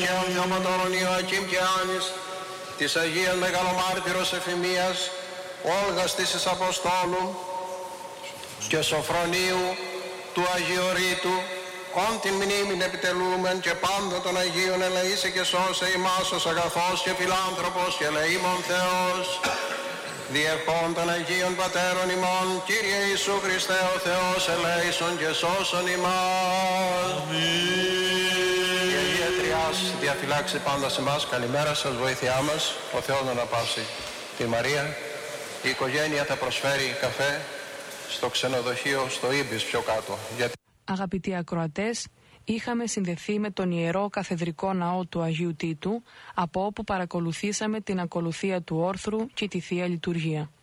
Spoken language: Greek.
Αγίων Πατώρων Ιωακήμ και Άνης, της Αγίας Μεγαλομάρτυρος Εφημίας, Όλγας της Αποστόλου και Σοφρονίου του Αγιορείτου, όν την μνήμην επιτελούμεν και πάντα των Αγίων ελεήσε και σώσε ημάς ως αγαθός και φιλάνθρωπος και ελεήμων Θεός. Διευχών των Αγίων Πατέρων ημών, Κύριε Ιησού Χριστέ ο Θεός, ελέησον και σώσον ημάς. Η Αγία Τριάς διαφυλάξει πάντα σε εμάς. Καλημέρα σας, βοήθειά μας. Ο Θεός να αναπαύσει τη Μαρία. Η οικογένεια θα προσφέρει καφέ στο ξενοδοχείο, στο Ήμπις πιο κάτω. Αγαπητοί ακροατές, είχαμε συνδεθεί με τον Ιερό Καθεδρικό Ναό του Αγίου Τίτου, από όπου παρακολουθήσαμε την ακολουθία του όρθρου και τη Θεία Λειτουργία.